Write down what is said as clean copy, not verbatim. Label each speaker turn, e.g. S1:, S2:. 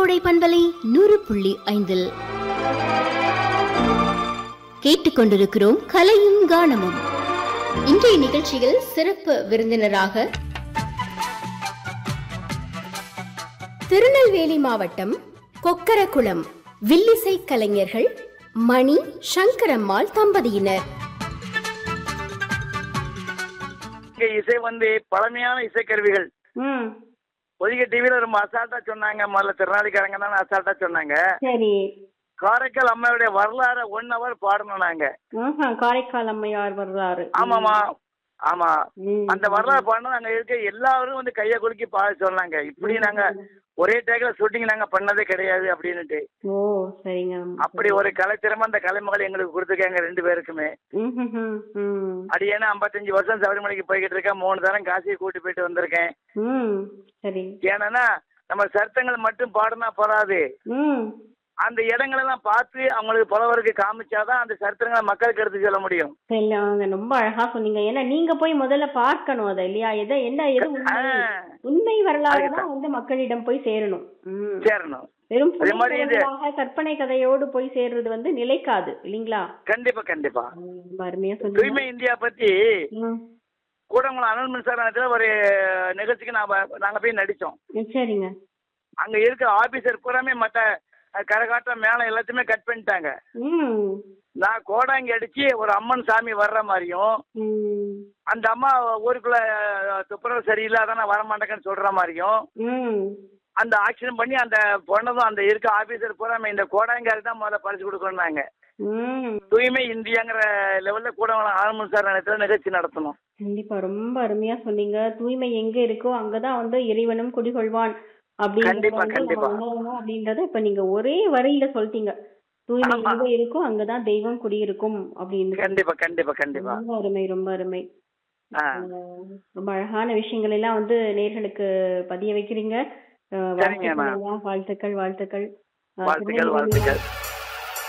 S1: கோடை பண்பலை 100.5 கேட்டுக்கொண்டிருக்கிறோம் கலையும் கானமும். இன்றைய நிகழ்ச்சியில் சிறப்பு விருந்தினராக திருநெல்வேலி மாவட்டம் கொக்கரகுளம் வில்லிசை கலைஞர்கள் மணி சங்கரம்மாள் தம்பதியினர்.
S2: இசை பழமையான இசைக்கருவிகள் ஒதுக்க டிவில ரொம்ப அசால்ட்டா சொன்னாங்க. முதல்ல திருநாளிக்காரங்க தான் அசால்ட்டா சொன்னாங்க.
S3: சரி,
S2: காரைக்கால் அம்மையுடைய வரலாறு 1 hour பாடணும் நாங்க.
S3: காரைக்கால் அம்மையார் வரலாறு.
S2: ஆமாமா, ஆமா. அந்த வரலாறு பாடணும். அங்க இருக்க எல்லாரும் கையை குலுக்கி பாட சொன்னாங்க. இப்படி நாங்க ஒரே டேக்ல ஷூட்டிங் நாங்க பண்ணதே கிடையாது அப்படின்னுட்டு.
S3: ஓ சரிங்க.
S2: அப்படி ஒரு கலைத்திறமை அந்த கலைமகள் எங்களுக்கு கொடுத்துருக்காங்க 2 பேருக்குமே. அது ஏன்னா 55 வருஷம் சபரிமலைக்கு போய்கிட்டு இருக்கேன். 3 தரம் காசியை கூட்டி போயிட்டு வந்திருக்கேன்.
S3: சரி.
S2: ஏன்னா நம்ம சர்த்தங்கள் மட்டும் பாடினா போறாது. அந்த இடங்களெல்லாம் பார்த்து அவங்களுக்கு புலவருக்கு காமிச்சாதான் அந்த சரித்திரங்களை மக்களுக்கு எடுத்து சொல்ல முடியும்.
S3: ரொம்ப அழகா சொன்னீங்க. ஏன்னா நீங்க போய் முதல்ல பார்க்கணும் அதை இல்லையா? எது உண்மை வரலாறு தான் மக்களிடம் போய் சேரணும். வெறும் கற்பனை கதையோடு போய் சேர்றது நிலைக்காது இல்லீங்களா?
S2: கண்டிப்பா கண்டிப்பா.
S3: அருமையா சொன்னீங்க.
S2: தூய்மை இந்தியா பத்தி கூடங்குளம் அனல் மின்சாரத்துல ஒரு நிகழ்ச்சிக்கு நாங்க போய் நடிச்சோம்.
S3: சரிங்க.
S2: அங்க இருக்க ஆபீசர் பூராமே மத்த கரகாட்டம் மேல எல்லாத்தையுமே கட் பண்ணிட்டாங்க. நான் கோடாங்கி அடிச்சு ஒரு அம்மன் சாமி வர்ற மாதிரியும், அந்த அம்மா ஊருக்குள்ள துப்புரவு சரியில்லை அதான் நான் வரமாட்டேங்கன்னு சொல்ற மாதிரியும் அந்த ஆக்சிடென்ட் பண்ணி அந்த பொண்ணதும் அந்த இருக்க ஆபீசர் பூராமே இந்த கோடாங்காரி தான் முதல்ல பறிச்சு கொடுக்கணும்னாங்க. தூய்மை இந்தியாங்கிற லெவல்ல கூடங்குளம் அனல் மின்சார நிலையத்துல நிகழ்ச்சி நடத்தணும்.
S3: கண்டிப்பா ரொம்ப அருமையா சொன்னீங்க. தூய்மை எங்க இருக்கோ அங்கதான் இறைவனும் குடிகொள்வான் அப்படின்றத இப்ப நீங்க ஒரே வரையில சொல்லிட்டீங்க. தூய்மை எங்க இருக்கோ அங்கதான் தெய்வம் குடியிருக்கும் அப்படின்னு.
S2: கண்டிப்பா கண்டிப்பா கண்டிப்பா.
S3: ரொம்ப அருமை, ரொம்ப அருமை. ரொம்ப அழகான விஷயங்கள் எல்லாம் நேயர்களுக்கு பதிய வைக்கிறீங்க. வாழ்த்துக்கள் வாழ்த்துக்கள்
S2: வாழ்த்துக்கள் வாழ்த்துக்கள்.